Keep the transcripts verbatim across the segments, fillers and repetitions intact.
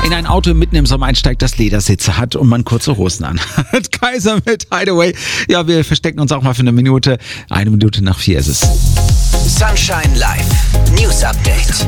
in ein Auto mitten im Sommer einsteigt, das Ledersitze hat und man kurze Hosen anhat. Kaiser mit Hideaway. Ja, wir verstecken uns auch mal für eine Minute. Eine Minute nach vier ist es. Sunshine Live. News Update.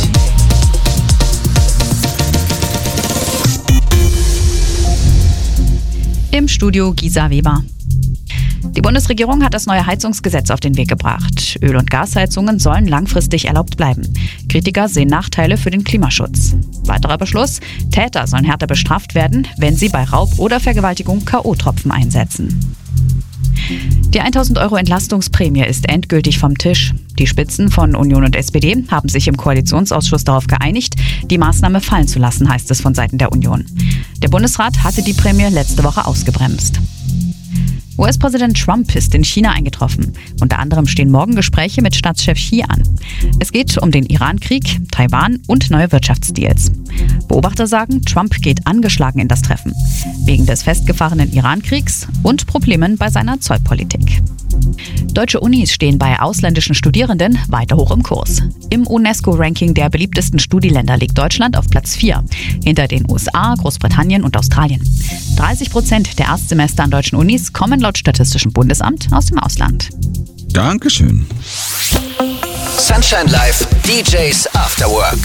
Im Studio Gisa Weber. Die Bundesregierung hat das neue Heizungsgesetz auf den Weg gebracht. Öl- und Gasheizungen sollen langfristig erlaubt bleiben. Kritiker sehen Nachteile für den Klimaschutz. Weiterer Beschluss: Täter sollen härter bestraft werden, wenn sie bei Raub oder Vergewaltigung K O-Tropfen einsetzen. Die tausend Euro Entlastungsprämie ist endgültig vom Tisch. Die Spitzen von Union und S P D haben sich im Koalitionsausschuss darauf geeinigt, die Maßnahme fallen zu lassen, heißt es von Seiten der Union. Der Bundesrat hatte die Prämie letzte Woche ausgebremst. U S-Präsident Trump ist in China eingetroffen. Unter anderem stehen morgen Gespräche mit Staatschef Xi an. Es geht um den Iran-Krieg, Taiwan und neue Wirtschaftsdeals. Beobachter sagen, Trump geht angeschlagen in das Treffen. Wegen des festgefahrenen Iran-Kriegs und Problemen bei seiner Zollpolitik. Deutsche Unis stehen bei ausländischen Studierenden weiter hoch im Kurs. Im UNESCO-Ranking der beliebtesten Studieländer liegt Deutschland auf Platz vier, hinter den U S A, Großbritannien und Australien. dreißig Prozent der Erstsemester an deutschen Unis kommen laut Statistischem Bundesamt aus dem Ausland. Dankeschön. Sunshine Live. D Js After Work.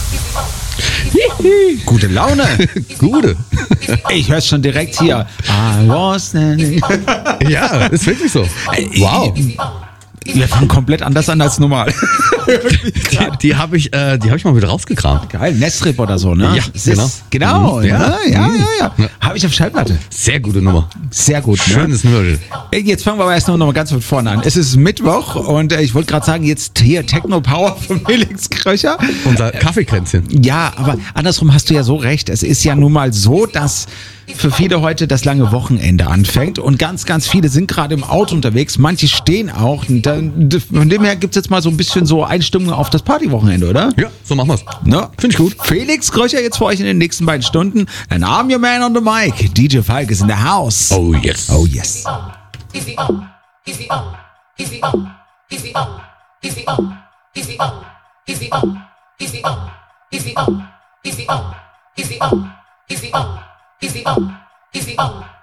Gute Laune. Gute. Ich höre es schon direkt hier. I was Ja, ist wirklich so. Wow. Wir fangen komplett anders an als normal. Die, die habe ich, äh, die hab ich mal wieder rausgekramt. Geil, Nestrip oder so, ne? Ja, Das genau. Ist, genau, Mhm, ja, ja. ja, ja, ja. Habe ich auf Schallplatte. Sehr gute Nummer. Sehr gut. Ne? Schönes Nörgel. Jetzt fangen wir aber erst noch mal ganz von vorne an. Es ist Mittwoch und äh, ich wollte gerade sagen, jetzt hier Techno Power von Felix Kröcher. Unser Kaffeekränzchen. Ja, aber andersrum hast du ja so recht. Es ist ja nun mal so, dass für viele heute das lange Wochenende anfängt und ganz, ganz viele sind gerade im Auto unterwegs. Manche stehen auch. Und dann, von dem her gibt's jetzt mal so ein bisschen so Einstimmung auf das Partywochenende, oder? Ja, so machen wir's. Ne? Finde ich gut. Felix Kröcher jetzt für euch in den nächsten beiden Stunden. And I'm your man on the mic. D J Falk is in the house. Oh yes. Oh yes. Easy up, easy up, easy up, easy up, easy up, easy up, easy up, easy up, easy up, easy up, easy up, easy up, easy up, easy up.